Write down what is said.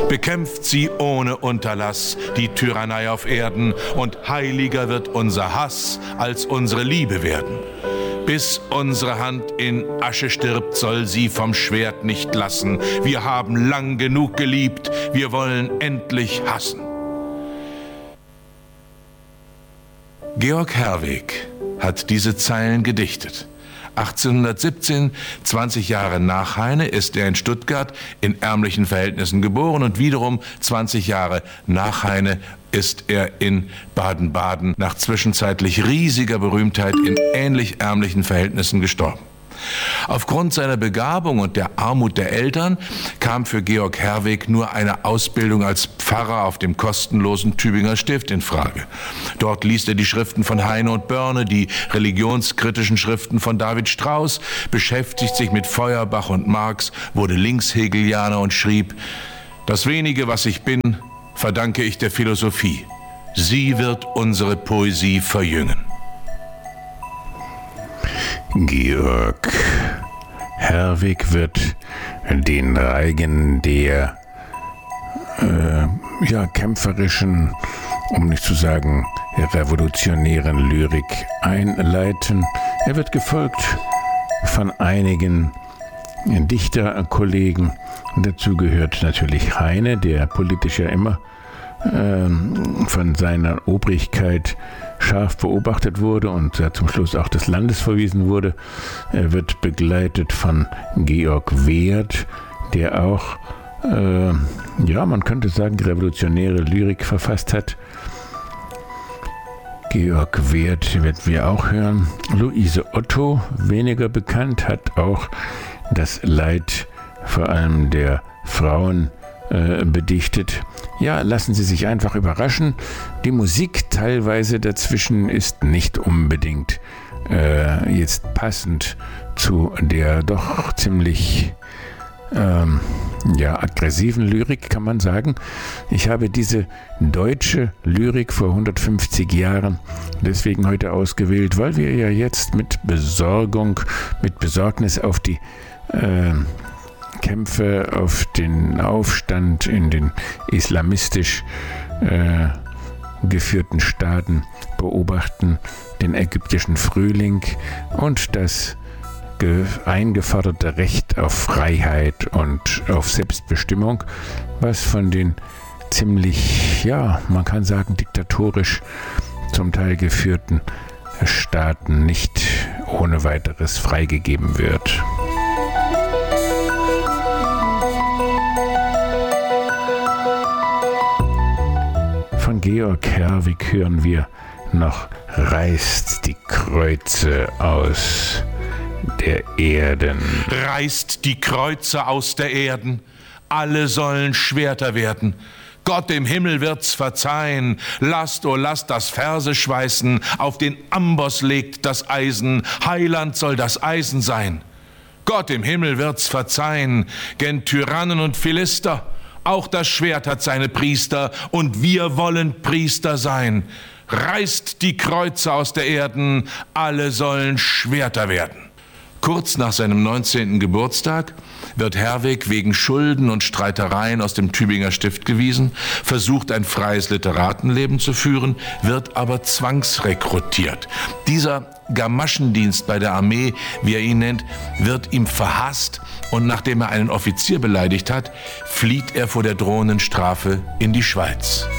bekämpft sie ohne Unterlass, die Tyrannei auf Erden, und heiliger wird unser Hass als unsere Liebe werden. Bis unsere Hand in Asche stirbt, soll sie vom Schwert nicht lassen. Wir haben lang genug geliebt, wir wollen endlich hassen. Georg Herwegh hat diese Zeilen gedichtet. 1817, 20 Jahre nach Heine, ist er in Stuttgart in ärmlichen Verhältnissen geboren und wiederum 20 Jahre nach Heine ist er in Baden-Baden nach zwischenzeitlich riesiger Berühmtheit in ähnlich ärmlichen Verhältnissen gestorben. Aufgrund seiner Begabung und der Armut der Eltern kam für Georg Herwegh nur eine Ausbildung als Pfarrer auf dem kostenlosen Tübinger Stift in Frage. Dort liest er die Schriften von Heine und Börne, die religionskritischen Schriften von David Strauß, beschäftigt sich mit Feuerbach und Marx, wurde Linkshegelianer und schrieb: Das wenige, was ich bin, verdanke ich der Philosophie. Sie wird unsere Poesie verjüngen. Georg Herwegh wird den Reigen der kämpferischen, um nicht zu sagen revolutionären Lyrik einleiten. Er wird gefolgt von einigen Dichterkollegen. Dazu gehört natürlich Heine, der politisch ja immer von seiner Obrigkeit scharf beobachtet wurde und zum Schluss auch des Landes verwiesen wurde. Er wird begleitet von Georg Werd, der auch, man könnte sagen, revolutionäre Lyrik verfasst hat. Georg Werd werden wir auch hören. Luise Otto, weniger bekannt, hat auch das Leid vor allem der Frauen bedichtet. Ja, lassen Sie sich einfach überraschen. Die Musik teilweise dazwischen ist nicht unbedingt jetzt passend zu der doch ziemlich aggressiven Lyrik, kann man sagen. Ich habe diese deutsche Lyrik vor 150 Jahren deswegen heute ausgewählt, weil wir ja jetzt mit Besorgnis auf die Kämpfe, auf den Aufstand in den islamistisch geführten Staaten beobachten, den ägyptischen Frühling und das eingeforderte Recht auf Freiheit und auf Selbstbestimmung, was von den ziemlich, man kann sagen, diktatorisch zum Teil geführten Staaten nicht ohne weiteres freigegeben wird. Von Georg Herwegh hören wir noch: Reißt die Kreuze aus der Erden. Reißt die Kreuze aus der Erden, alle sollen Schwerter werden. Gott im Himmel wird's verzeihen. Lasst, oh lasst das Verse schweißen, auf den Amboss legt das Eisen, Heiland soll das Eisen sein. Gott im Himmel wird's verzeihen, gen Tyrannen und Philister. Auch das Schwert hat seine Priester und wir wollen Priester sein. Reißt die Kreuze aus der Erden, alle sollen Schwerter werden. Kurz nach seinem 19. Geburtstag wird Herwegh wegen Schulden und Streitereien aus dem Tübinger Stift gewiesen, versucht ein freies Literatenleben zu führen, wird aber zwangsrekrutiert. Dieser Gamaschendienst bei der Armee, wie er ihn nennt, wird ihm verhasst und nachdem er einen Offizier beleidigt hat, flieht er vor der drohenden Strafe in die Schweiz.